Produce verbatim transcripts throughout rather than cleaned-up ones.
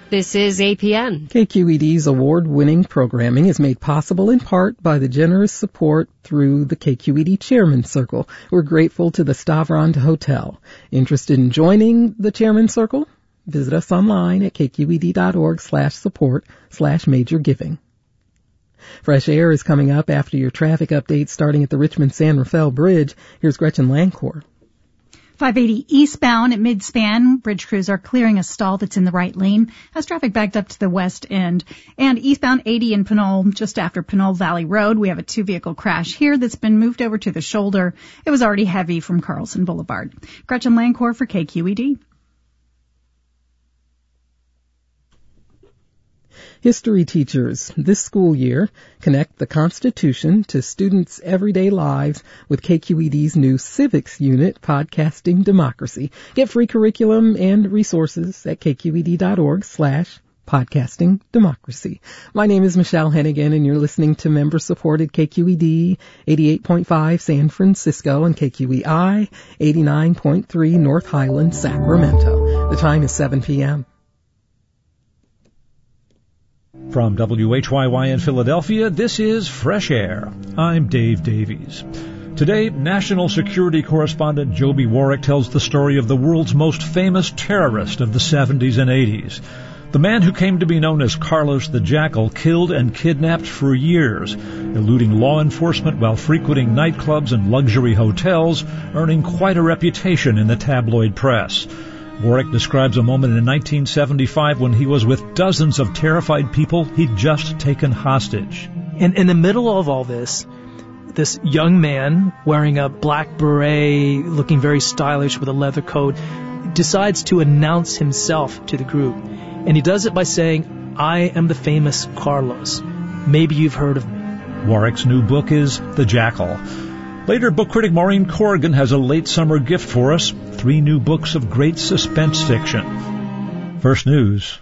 This is A P N. K Q E D's award-winning programming is made possible in part by the generous support through the K Q E D Chairman's Circle. We're grateful to the Stavron Hotel. Interested in joining the Chairman's Circle? Visit us online at kqed.org slash support slash major giving. Fresh Air is coming up after your traffic update starting at the Richmond-San Rafael Bridge. Here's Gretchen Lancourt. five eighty eastbound at Midspan, bridge crews are clearing a stall that's in the right lane as traffic backed up to the west end. And eastbound eighty in Pinole, just after Pinole Valley Road, we have a two-vehicle crash here that's been moved over to the shoulder. It was already heavy from Carlson Boulevard. Gretchen Lancourt for K Q E D. History teachers, this school year, connect the Constitution to students' everyday lives with K Q E D's new Civics Unit, Podcasting Democracy. Get free curriculum and resources at kqed.org slash podcasting democracy. My name is Michelle Hennigan, and you're listening to member-supported K Q E D eighty-eight point five San Francisco and K Q E I eighty-nine point three North Highland, Sacramento. The time is seven p.m. From W H Y Y in Philadelphia, this is Fresh Air. I'm Dave Davies. Today, national security correspondent Joby Warrick tells the story of the world's most famous terrorist of the seventies and eighties. The man who came to be known as Carlos the Jackal killed and kidnapped for years, eluding law enforcement while frequenting nightclubs and luxury hotels, earning quite a reputation in the tabloid press. Warrick describes a moment in nineteen seventy-five when he was with dozens of terrified people he'd just taken hostage. And in the middle of all this, this young man wearing a black beret, looking very stylish with a leather coat, decides to announce himself to the group. And he does it by saying, "I am the famous Carlos. Maybe you've heard of me." Warrick's new book is The Jackal. Later, book critic Maureen Corrigan has a late summer gift for us, three new books of great suspense fiction. First News.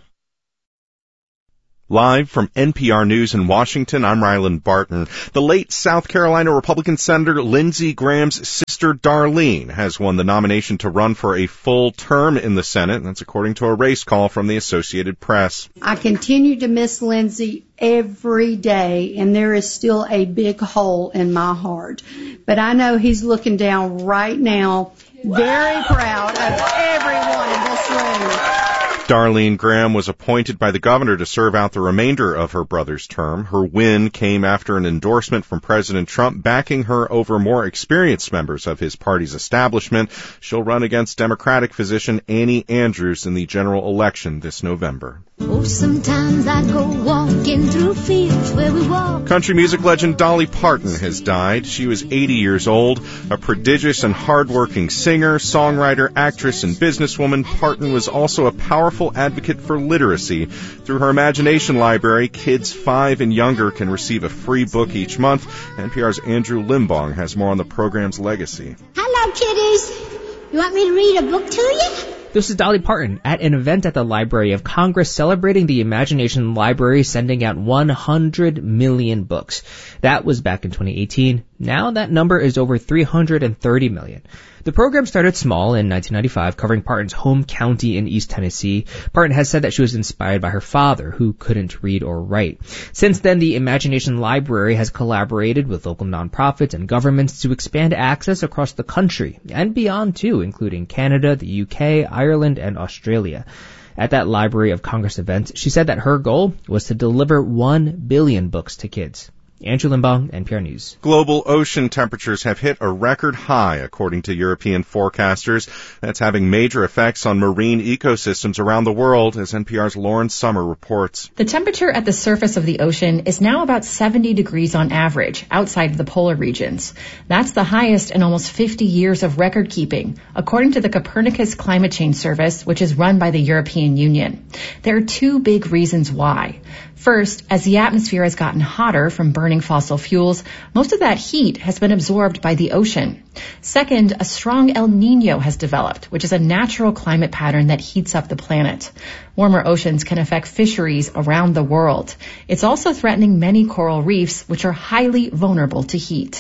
Live from N P R News in Washington, I'm Ryland Barton. The late South Carolina Republican Senator Lindsey Graham's sister Darlene has won the nomination to run for a full term in the Senate. That's according to a race call from the Associated Press. I continue to miss Lindsey every day, and there is still a big hole in my heart. But I know he's looking down right now, very proud of everyone in this room. Darlene Graham was appointed by the governor to serve out the remainder of her brother's term. Her win came after an endorsement from President Trump backing her over more experienced members of his party's establishment. She'll run against Democratic physician Annie Andrews in the general election this November. Oh, sometimes I go walking through fields where we walk. Country music legend Dolly Parton has died. She was eighty years old. A prodigious and hardworking singer, songwriter, actress, and businesswoman, Parton was also a powerful advocate for literacy. Through her Imagination Library, kids five and younger can receive a free book each month. N P R's Andrew Limbong has more on the program's legacy. Hello, kiddies. You want me to read a book to you? This is Dolly Parton at an event at the Library of Congress celebrating the Imagination Library sending out one hundred million books. That was back in twenty eighteen. Now that number is over three hundred thirty million. The program started small in nineteen ninety-five, covering Parton's home county in East Tennessee. Parton has said that she was inspired by her father, who couldn't read or write. Since then, the Imagination Library has collaborated with local nonprofits and governments to expand access across the country and beyond, too, including Canada, the U K, Ireland, and Australia. At that Library of Congress event, she said that her goal was to deliver one billion books to kids. Andrew Limbong, N P R News. Global ocean temperatures have hit a record high, according to European forecasters. That's having major effects on marine ecosystems around the world, as N P R's Lauren Summer reports. The temperature at the surface of the ocean is now about seventy degrees on average outside of the polar regions. That's the highest in almost fifty years of record keeping, according to the Copernicus Climate Change Service, which is run by the European Union. There are two big reasons why. First, as the atmosphere has gotten hotter from burning fossil fuels, most of that heat has been absorbed by the ocean. Second, a strong El Niño has developed, which is a natural climate pattern that heats up the planet. Warmer oceans can affect fisheries around the world. It's also threatening many coral reefs, which are highly vulnerable to heat.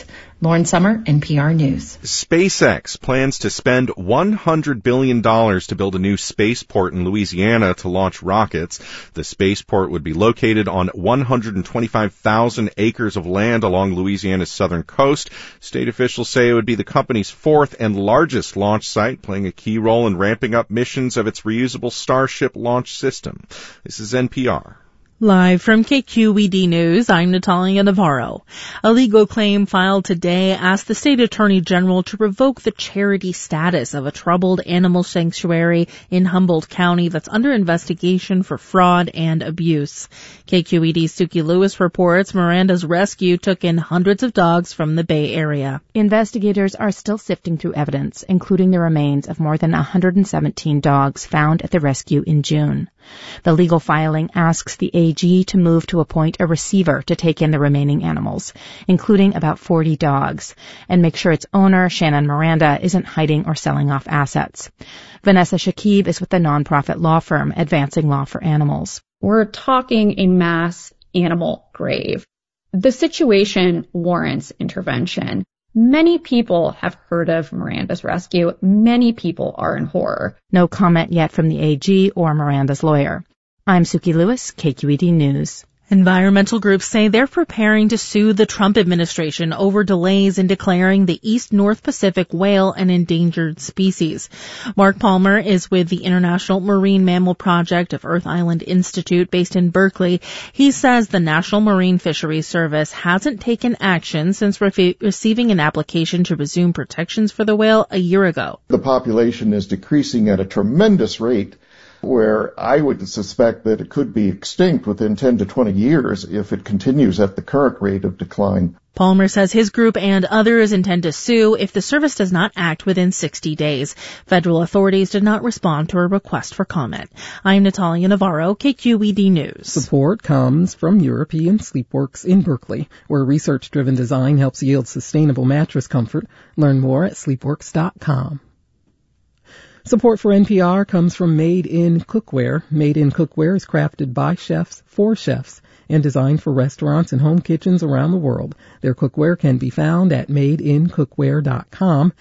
Lauren Summer, N P R News. SpaceX plans to spend one hundred billion dollars to build a new spaceport in Louisiana to launch rockets. The spaceport would be located on one hundred twenty-five thousand acres of land along Louisiana's southern coast. State officials say it would be the company's fourth and largest launch site, playing a key role in ramping up missions of its reusable Starship launch system. This is N P R. Live from K Q E D News, I'm Natalia Navarro. A legal claim filed today asked the state attorney general to revoke the charity status of a troubled animal sanctuary in Humboldt County that's under investigation for fraud and abuse. K Q E D's Suki Lewis reports Miranda's Rescue took in hundreds of dogs from the Bay Area. Investigators are still sifting through evidence, including the remains of more than one hundred seventeen dogs found at the rescue in June. The legal filing asks the A G to move to appoint a receiver to take in the remaining animals, including about forty dogs, and make sure its owner, Shannon Miranda, isn't hiding or selling off assets. Vanessa Shakib is with the nonprofit law firm Advancing Law for Animals. We're talking a mass animal grave. The situation warrants intervention. Many people have heard of Miranda's Rescue. Many people are in horror. No comment yet from the A G or Miranda's lawyer. I'm Suki Lewis, K Q E D News. Environmental groups say they're preparing to sue the Trump administration over delays in declaring the East North Pacific whale an endangered species. Mark Palmer is with the International Marine Mammal Project of Earth Island Institute based in Berkeley. He says the National Marine Fisheries Service hasn't taken action since re- receiving an application to resume protections for the whale a year ago. The population is decreasing at a tremendous rate, where I would suspect that it could be extinct within ten to twenty years if it continues at the current rate of decline. Palmer says his group and others intend to sue if the service does not act within sixty days. Federal authorities did not respond to a request for comment. I'm Natalia Navarro, K Q E D News. Support comes from European Sleepworks in Berkeley, where research-driven design helps yield sustainable mattress comfort. Learn more at sleepworks dot com. Support for N P R comes from Made in Cookware. Made in Cookware is crafted by chefs for chefs and designed for restaurants and home kitchens around the world. Their cookware can be found at made in cookware dot com.